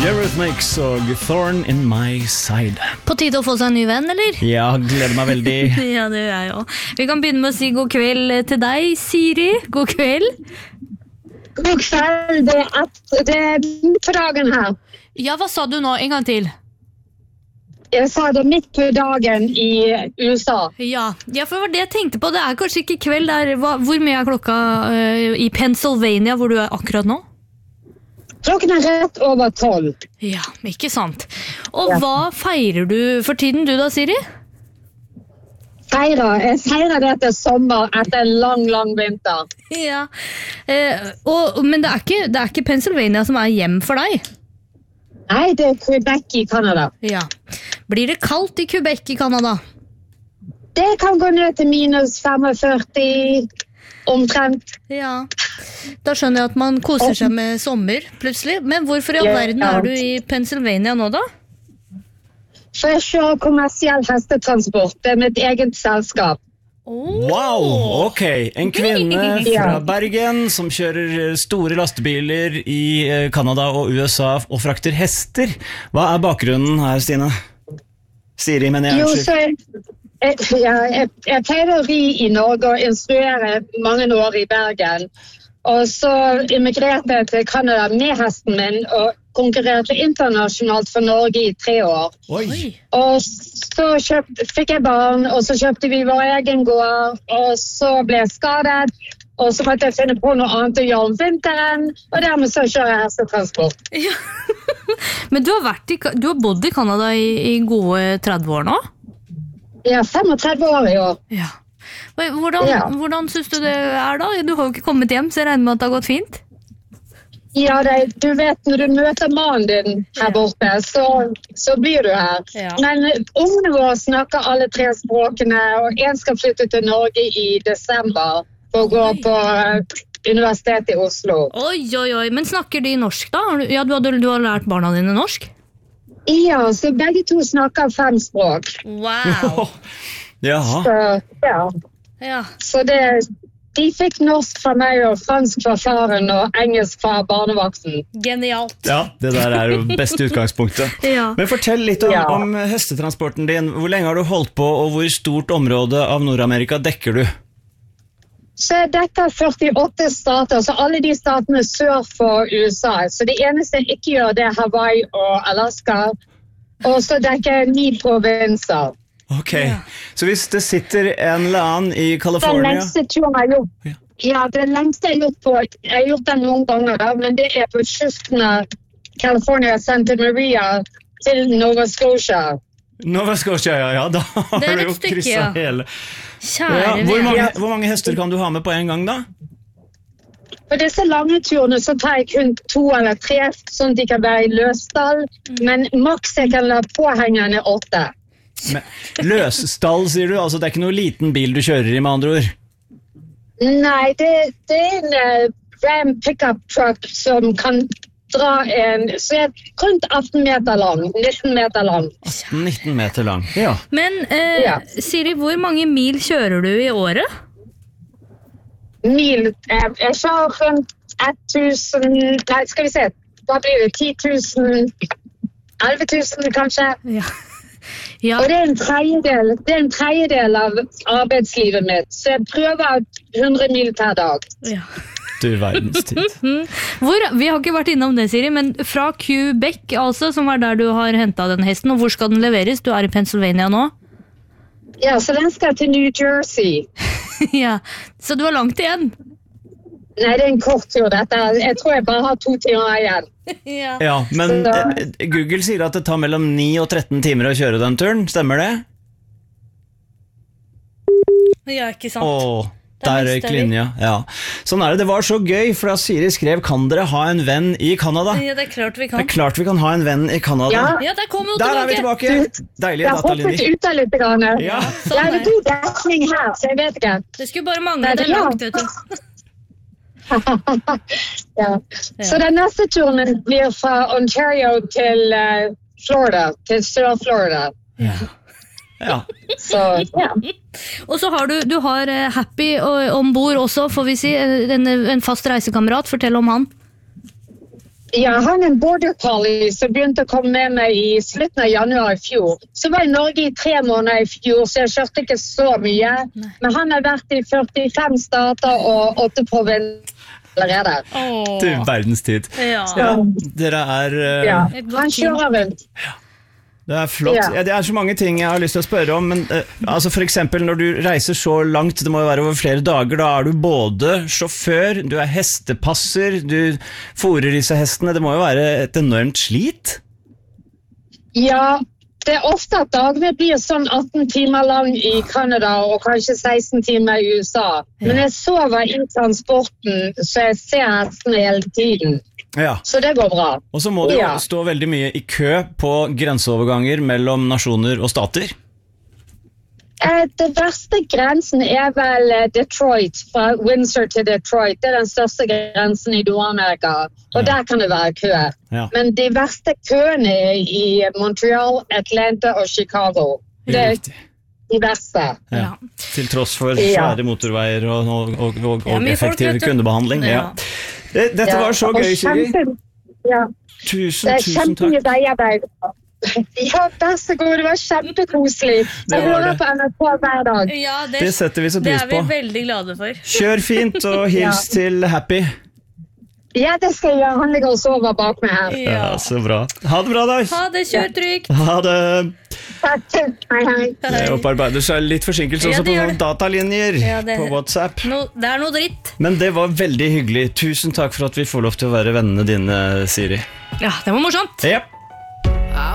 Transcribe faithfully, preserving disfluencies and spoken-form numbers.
Eurythmics og Thorn in my side. På tide å få seg en ny venn, eller? Ja, gleder meg veldig. Ja, det gjør jeg også. Vi kan begynne med å si god kveld til deg, Siri. God kveld. God kveld, det er, det er midt på dagen her. Ja, hva sa du nå? En gang til. Jeg sa det midt på dagen i U S A. Ja, ja for det var det jeg tenkte på. Det er kanskje ikke kveld der. Hva, hvor mye er klokka uh, i Pennsylvania, hvor du er akkurat nå? Klokken er rett over tolv. Ja, ikke sant. Og ja. Hva feirer du for tiden du da, Siri? Feirer. Jeg feirer dette sommer etter en lang, lang vinter. Ja, uh, og, men det er, ikke, det er ikke Pennsylvania som er hjem for deg? Nei, det er Quebec i Canada. Ja. Blir det kaldt i Quebec i Canada? Det kan gå ned til minus førtifem omtrent. Ja, da skjønner jeg at man koser seg med sommer plutselig. Men hvorfor i all verden er du i Pennsylvania nå da? For jeg kjører kommersiell hestetransport. Det er mitt eget selskap. Oh. Wow, ok. En kvinne fra Bergen som kjører store lastebiler i Canada og U S A og frakter hester. Hva er bakgrunnen her, Stine? Siri, men jeg jo, unnskyld. så, jeg, ja, jeg, jeg pleide å ri i Norge og instruere mange år i Bergen. Og så immigrerte jeg til Canada med hesten min og konkurrerte internasjonalt for Norge i tre år. Oi. Og så kjøpt, fikk jeg barn, og så kjøpte vi vår egen gård, og så ble jeg skadet, og så måtte jeg finne på noe annet å gjøre om vinteren, og dermed så kjører jeg hestetransport. Ja. Men du har, vært i, du har bodd i Canada i, i gode tretti år nå? Ja, femogtretti år i år. Ja. Hvordan, ja. hvordan synes du det er da? Du har jo ikke kommet hjem, så jeg regner med at det har gått fint? Ja, det, du vet, når du møter mannen din her borte, så, så blir du her. Ja. Men ungene våre snakker alle tre språkene, og en skal flytte til Norge i desember for å gå på universitetet i Oslo. Oi, oi, oi. Men snakker de norsk da? Ja, du har, du har lært barna dine norsk? Ja, så begge to snakker fem språk. Wow. Jaha. Så, ja. Ja. Så det, de fikk norsk fra meg og fransk fra faren og engelsk fra barnevakten. Genialt. Ja, det der er jo beste utgangspunktet. Ja. Men fortell litt om, Ja. om hestetransporten din. Hvor lenge har du holdt på, og hvor stort område av Nord-Amerika dekker du? Så jeg dekker førtiåtte stater, så alle de statene sør for U S A. Så det eneste jeg ikke gjør, det er Hawaii og Alaska. Og så dekker jeg ni provinser. Ok, Ja. så hvis det sitter en eller annen i Den California... lengste turen jeg har gjort. Ja. Ja, det lengste jeg har gjort på, jeg har gjort den noen ganger, da, men det er på kysten av California, Santa Maria til Nova Scotia. Nova Scotia, ja, ja, da har Det er du et jo stykke, krysset ja. hele. Kjære Ja, hvor, vene. mange, hvor mange hester kan du ha med på en gang da? På disse lange turene så tar jeg kun to eller tre, sånn at de kan være i løsstall, men maks jeg kan la påhengerne åtte. Men, løsstall, sier du? Altså, det er ikke noe liten bil du kjører i, med andre ord? Nei, det, det er en uh, Ram pickup truck som kan dra en, så er rundt atten meter lang, nitten meter lang. nitten meter lang, ja. Men eh, Ja. Siri, hvor mange mil kjører du i året? Mil, eh, jeg kjører rundt tusen, nei, skal vi se, hva blir det, ti tusen, elleve tusen kanskje? Ja. Ja. Og det er en tredjedel, det er en tredjedel av arbeidslivet mitt, så jeg prøver hundre mil per dag. Ja. Du verdens tid. Hvor, vi har ikke vært innom det, Siri, men fra Quebec, altså, som er der du har hentet den hesten, og hvor skal den leveres? Du er i Pennsylvania nå? Ja, så den skal til New Jersey. Ja, så du har langt igjen. Nei, det er en kort tur dette. Jeg tror jeg bare har to timer igjen. Ja. Ja, men Så- eh, Google sier at det tar mellom ni og tretten timer å kjøre den turen, stemmer det? Ja, ikke sant. Åh, Der der mistet røyk vi. linja, ja. Sånn er det, det var så gøy, for da Siri skrev, kan dere ha en venn i Canada? Ja, det er klart vi Det kan. er klart vi kan ha en venn i Canada. Ja. Ja, der kom jo Der er vi tilbake. tilbake. Deilige Jeg har hoppet datalinjer. ut av litt. Grann. Ja. Sånn Ja, det er. er god dekning her, så jeg vet ikke. Det skulle bare mangle, det er Ja. langt, vet du. Ja. Så den neste turen blir fra Ontario til uh, Florida, til Sør-Florida. Ja. Ja. Så, ja. Og så har du, du har eh, Happy og- ombord også, får vi si, en, en fast reisekamerat. Fortell om han. Ja, han er en border collie som begynte å komme med meg i slutten av januar i fjor. Så var jeg i Norge i tre måneder i fjor, så jeg kjørte ikke så mye. Nei. Men han har vært i førtifem stater og åtte provinser allerede. Oh. Til verdenstid. Ja. Ja, dere er... Uh... Ja, han kjører rundt. Ja. Det er flott. Ja. Ja, det er så mange ting jeg har lyst til å spørre om, men uh, altså for eksempel når du reiser så langt, det må jo være over flere dager, da er du både sjåfør, du er hestepasser, du fôrer disse hestene, det må jo være et enormt slit? Ja, det er ofte at dagene blir sånn atten timer lang i Canada og kanskje seksten timer i U S A. Men jeg sover i transporten, så jeg ser hestene hele tiden. Ja. Så det går bra. Og så må det jo ja. stå veldig mye i kø på grenseoverganger mellom nasjoner og stater. Eh, det verste grensen er vel Detroit, fra Windsor til Detroit. Det er den største grensen i Nord-Amerika, og ja. Der kan det være kø. Ja. Men de verste køene er i Montreal, Atlanta og Chicago. Det er de verste. Ja. Til tross for svære motorveier og, og, og, og, og effektiv kundebehandling. Ja. Dette ja, var så gøy, Siri. Ja. Tusen, tusen takk. Det er kjempemye Ja, vær så god, det var kjempekoselig. Jeg hører på N R K hver dag. Ja, det, det setter vi så pris på. Det er vi veldig glade for. Kjør fint og hils ja. til Happy. Ja, det skal jeg gjøre. Han ligger og sover bak meg her. Ja, ja så bra. Ha det bra, da. Ha det, kjør trygt. Ha det. Takk, hei, hei. Det opparbeider seg litt forsinkelse ja, også på noen datalinjer ja, det, på WhatsApp. No, det er noe dritt. Men det var veldig hyggelig. Tusen takk for at vi får lov til å være vennene dine, Siri. Ja, det var morsomt. Ja.